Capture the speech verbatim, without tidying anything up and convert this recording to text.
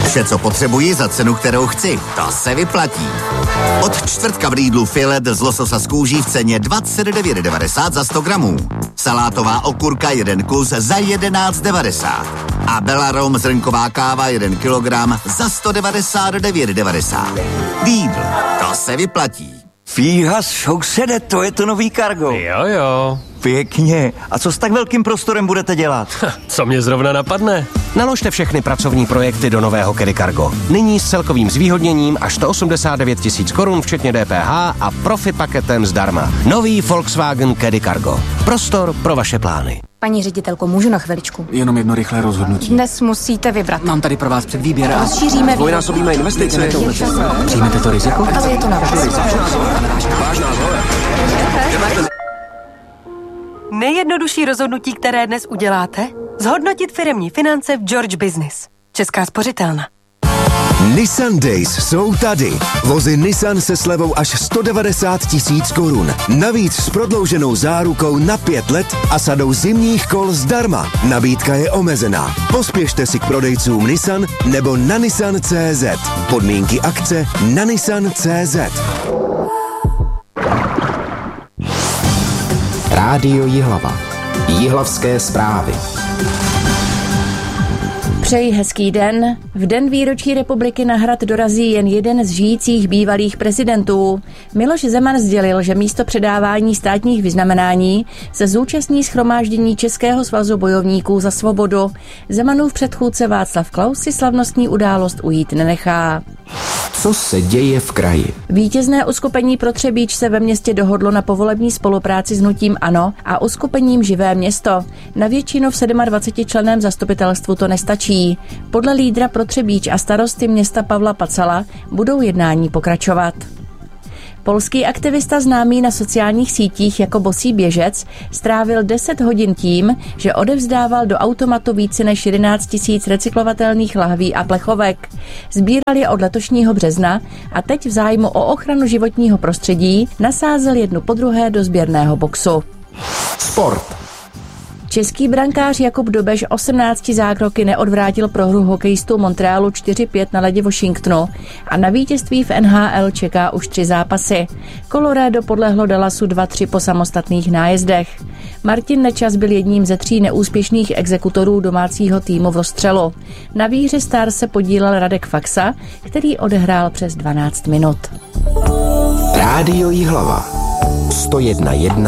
Vše, co potřebuji za cenu, kterou chci. To se vyplatí. Od čtvrtka v Lidlu filet z lososa z kůží v ceně dvacet devět devadesát za sto gramů. Salátová okurka jeden kus za jedenáct devadesát. A Belarom zrnková káva jeden kilogram za sto devadesát devět devadesát. Lidl, to se vyplatí. Fíha, sousede, to je to nový Cargo. Jo, jo. Pěkně. A co s tak velkým prostorem budete dělat? Ha, co mě zrovna napadne? Naložte všechny pracovní projekty do nového Caddy Cargo. Nyní s celkovým zvýhodněním až sto osmdesát devět tisíc korun, včetně D P H a profi paketem zdarma. Nový Volkswagen Caddy Cargo. Prostor pro vaše plány. Paní ředitelko, můžu na chviličku? Jenom jedno rychlé rozhodnutí. Dnes musíte vybrat. Mám tady pro vás předvýběr a... Rozšíříme... Dvojnásobíme investice. Přijmete to riziko? Ale je to na vás. Nejjednodušší rozhodnutí, které dnes uděláte? Zhodnotit firemní finance v George Business. Česká spořitelna. Nissan Days jsou tady. Vozy Nissan se slevou až sto devadesát tisíc korun. Navíc s prodlouženou zárukou na pět let a sadou zimních kol zdarma. Nabídka je omezená. Pospěšte si k prodejcům Nissan nebo na nissan tečka cé zet. Podmínky akce na nissan tečka cé zet. Rádio Jihlava. Jihlavské zprávy. Přeji hezký den. V den výročí republiky na hrad dorazí jen jeden z žijících bývalých prezidentů. Miloš Zeman sdělil, že místo předávání státních vyznamenání se zúčastní shromáždění Českého svazu bojovníků za svobodu. Zemanův předchůdce Václav Klaus si slavnostní událost ujít nenechá. Co se děje v kraji? Vítězné uskupení pro Třebíč se ve městě dohodlo na povolební spolupráci s hnutím ANO a uskupením Živé město. Na většinu v dvacetisedmičlenném zastupitelstvu to nestačí. Podle lídra pro Třebíč a starosty města Pavla Pacala budou jednání pokračovat. Polský aktivista známý na sociálních sítích jako Bosý běžec strávil deset hodin tím, že odevzdával do automatu více než jedenáct tisíc recyklovatelných lahví a plechovek. Sbíral je od letošního března a teď v zájmu o ochranu životního prostředí nasázel jednu po druhé do sběrného boxu. Sport. Český brankář Jakub Dobeš osmnácti zákroky neodvrátil prohru hokejistů Montrealu čtyři pět na ledě Washingtonu a na vítězství v N H L čeká už tři zápasy. Colorado podlehlo Dallasu dva tři po samostatných nájezdech. Martin Nečas byl jedním ze tří neúspěšných exekutorů domácího týmu v rozstřelu. Na výhře Stars se podílel Radek Faxa, který odehrál přes dvanáct minut. Rádio Jihlava. sto jedna jedna